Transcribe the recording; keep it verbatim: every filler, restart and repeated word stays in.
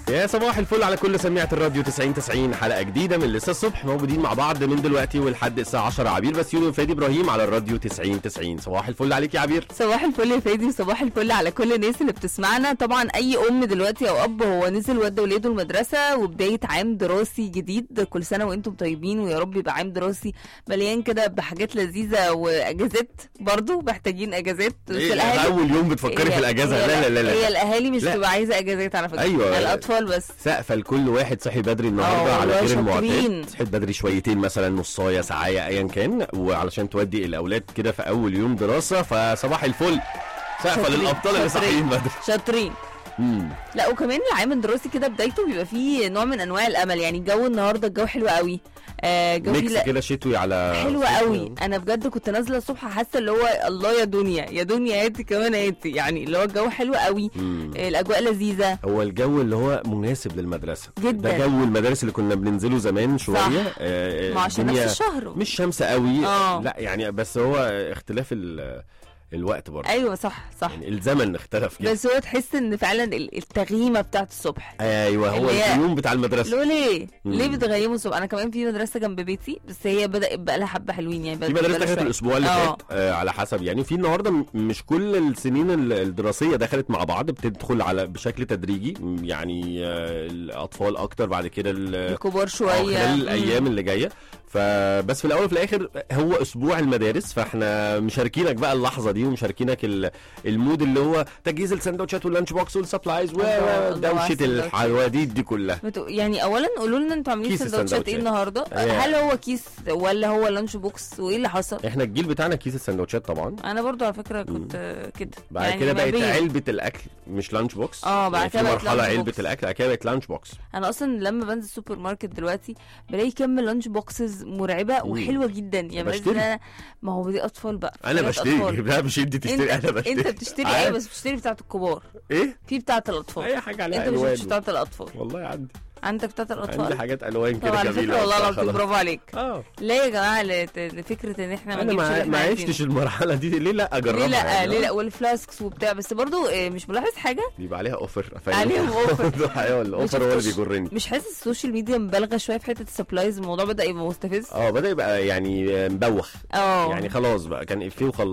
يا صباح الفل على كل سميعة الراديو تسعين تسعين، حلقة جديدة من لسه الصبح، موجودين مع بعض من دلوقتي ولحد الساعة عشرة. عبير بسيوني وفادي ابراهيم على الراديو تسعين تسعين. صباح الفل عليك يا عبير. صباح الفل يا فادي وصباح الفل على كل الناس اللي بتسمعنا. طبعا اي ام دلوقتي او اب هو نزل ودى ولاده المدرسة وبداية عام دراسي جديد، كل سنة وانتم طيبين ويا رب يبقى عام دراسي مليان كده بحاجات لذيذة واجازات، برضو محتاجين اجازات. إيه الاهالي اول يوم بتفكري في الاجازة؟ لا لا لا لا هي الاهالي مش تبقى عايزة اجازات على فكرة. ايوه الاطفال بس. سقفة لكل واحد صحي بدري النهارده على غير المعتاد، صحيت بدري شويتين مثلا نصايه ساعه ايا كان، وعلشان تودي الاولاد كده في اول يوم دراسه، فصباح الفل سقفة للابطال اللي صاحيين بدري شاطرين. مم. لا وكمان العام الدراسي كده بدايته بيبقى فيه نوع من انواع الامل، يعني الجو النهارده الجو حلو قوي، آه جو ميكس كده شتوي على حلو قوي. انا بجد كنت نازله الصبح حاسه اللي هو الله يا دنيا يا دنيا هاتي كمان هاتي، يعني اللي هو الجو حلو قوي. آه الاجواء لذيذه، هو الجو اللي هو مناسب للمدرسه جدا. ده جو المدارس اللي كنا بننزله زمان شويه، آه ما عشان نفس الشهر مش شمس قوي. آه. لا يعني بس هو اختلاف ال الوقت برضه. ايوه صح صح، يعني الزمن اختلف كده، بس هو تحس ان فعلا التغييمه بتاعت الصبح. ايوه هو اليوم بتاع المدرسه. لو ليه مم. ليه بتغيموا الصبح؟ انا كمان في مدرسه جنب بيتي بس هي بدات بقى لها حبه حلوين، يعني في مدرسه دخلت الاسبوع اللي فات آه على حسب يعني، في النهارده مش كل السنين الدراسيه دخلت مع بعض، بتدخل على بشكل تدريجي، يعني آه الاطفال اكتر، بعد كده الكبار شويه خلال الايام اللي جايه. فبس في الاول وفي الاخر هو اسبوع المدارس، فاحنا مشاركينك بقى اللحظه دي ومشاركينك المود اللي هو تجهيز السندوتشات واللانش بوكس والسبلايز ودوشه الحواديت دي كلها. يعني اولا قولوا لنا انتوا عاملين سندوتشات ايه النهارده؟ هل هو كيس ولا هو لانش بوكس وايه اللي حصل؟ احنا الجيل بتاعنا كيس السندوتشات طبعا. انا برضو على فكره كنت كده، بعد يعني كده بقت علبه الاكل مش لانش بوكس. اه بعد كده في مرحله علبه الاكل، بعد كده بقت لانش بوكس. انا اصلا لما بنزل السوبر ماركت دلوقتي بلاقي كم لانش بوكسز مرعبه وحلوه جدا، يعني أنا ما هو دي اطفال بقى. انا بشتري لا مش انت تشتري، انا بشتري. انت بتشتري ايه؟ بس بتشتري بتاعه الكبار. ايه في بتاعه الاطفال اي حاجه عليها انت الوان. انت مش بتاعه الاطفال والله عندي عندك بتاعه الاطفال، عندي حاجات الوان كده جميله والله العظيم. برافو عليك. اه لا يا جماعه لفكره ان احنا ما نجيبش انا ما عشتش المرحله دي، ليه لا اجربها؟ ليه لا يعني ليه لا والفلاسكس وبتاع، بس برضو مش ملاحظ حاجه بيبقى عليها اوفر، عليهم اوفر. ايوه الاوفر هو اللي بيجرني. مش حاسس السوشيال ميديا مبالغه شويه في حته السبلايز؟ الموضوع بدا يبقى مستفز. اه بدا يبقى يعني مبوخ، اه يعني خلاص بقى كان افيه وخلاص.